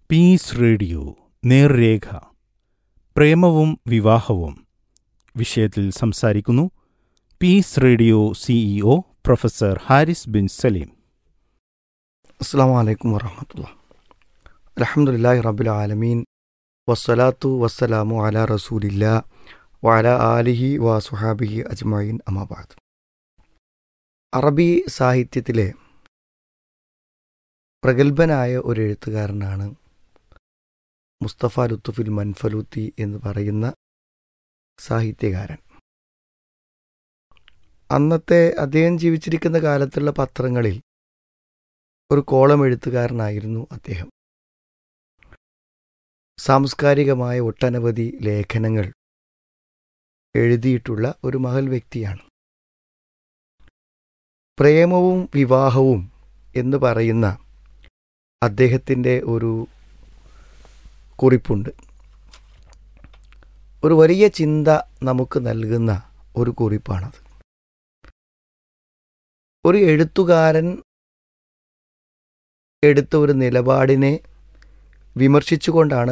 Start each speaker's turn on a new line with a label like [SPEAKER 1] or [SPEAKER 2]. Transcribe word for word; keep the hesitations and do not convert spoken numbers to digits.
[SPEAKER 1] Piece radio നേർരേഖ പ്രേമവും വിവാഹവും വിഷയത്തിൽ സംസാരിക്കുന്നു piece radio CEO professor Haris bin Saleem.
[SPEAKER 2] അസ്സലാമു അലൈക്കും വറഹ്മത്തുള്ളാഹി. അൽഹംദുലില്ലാഹി റബ്ബിൽ ആലമീൻ വസ്സലാത്തു വസ്സലാമു അലാ റസൂലില്ലാ വഅലാ ആലിഹി വസുഹാബിഹി അജ്മഈൻ അമ്മാ ബഅദ്. അറബി സാഹിത്യത്തിലെ പ്രഗത്ഭനായ ഒരു എഴുത്തുകാരനാണ് മുസ്തഫ ലുത്ഫുൽ മൻഫലൂത്തി എന്ന് പറയുന്ന സാഹിത്യകാരൻ. അന്നത്തെ അദ്ദേഹം ജീവിച്ചിരിക്കുന്ന കാലത്തുള്ള പത്രങ്ങളിൽ ഒരു കോളം എഴുത്തുകാരനായിരുന്നു അദ്ദേഹം. സാംസ്കാരികമായ ഒട്ടനവധി ലേഖനങ്ങൾ എഴുതിയിട്ടുള്ള ഒരു മഹൽ വ്യക്തിയാണ്. പ്രേമവും വിവാഹവും എന്ന് പറയുന്ന അദ്ദേഹത്തിൻ്റെ ഒരു കുറിപ്പുണ്ട്. ഒരു വലിയ ചിന്ത നമുക്ക് നൽകുന്ന ഒരു കുറിപ്പാണത്. ഒരു എഴുത്തുകാരൻ എടുത്ത ഒരു നിലപാടിനെ വിമർശിച്ചുകൊണ്ടാണ്